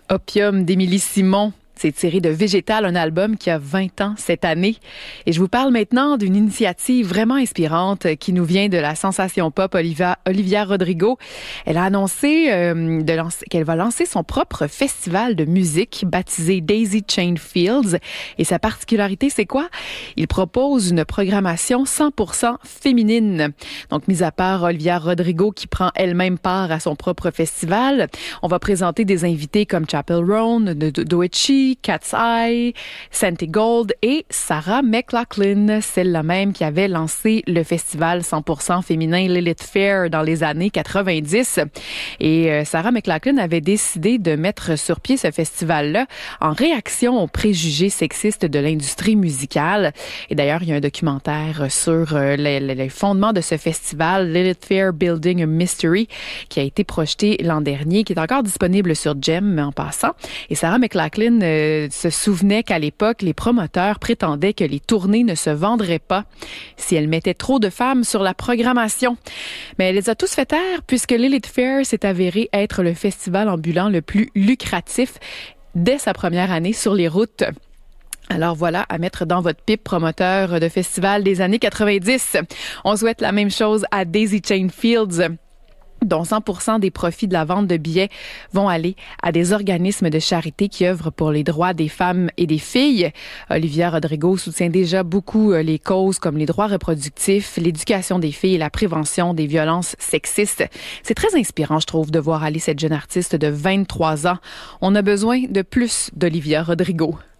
Opium d'Émilie Simon. C'est tiré de Végétal, un album qui a 20 ans cette année. Et je vous parle maintenant d'une initiative vraiment inspirante qui nous vient de la sensation pop Olivia Rodrigo. Elle a annoncé qu'elle va lancer son propre festival de musique baptisé Daisy Chain Fields. Et sa particularité, c'est quoi? Il propose une programmation 100% féminine. Donc, mis à part Olivia Rodrigo qui prend elle-même part à son propre festival, on va présenter des invités comme Chappell Roan, Doechii, Cat's Eye, Santi Gold et Sarah McLachlan, celle-là même qui avait lancé le festival 100% féminin Lilith Fair dans les années 90. Et Sarah McLachlan avait décidé de mettre sur pied ce festival-là en réaction aux préjugés sexistes de l'industrie musicale. Et d'ailleurs, il y a un documentaire sur les fondements de ce festival, Lilith Fair Building a Mystery, qui a été projeté l'an dernier, qui est encore disponible sur Gem en passant. Et Sarah McLachlan se souvenait qu'à l'époque, les promoteurs prétendaient que les tournées ne se vendraient pas si elles mettaient trop de femmes sur la programmation. Mais elle les a tous fait taire puisque Lilith Fair s'est avéré être le festival ambulant le plus lucratif dès sa première année sur les routes. Alors voilà, à mettre dans votre pipe, promoteur de festival des années 90. On souhaite la même chose à Daisy Chain Fields, dont 100% des profits de la vente de billets vont aller à des organismes de charité qui œuvrent pour les droits des femmes et des filles. Olivia Rodrigo soutient déjà beaucoup les causes comme les droits reproductifs, l'éducation des filles et la prévention des violences sexistes. C'est très inspirant, je trouve, de voir aller cette jeune artiste de 23 ans. On a besoin de plus d'Olivia Rodrigo.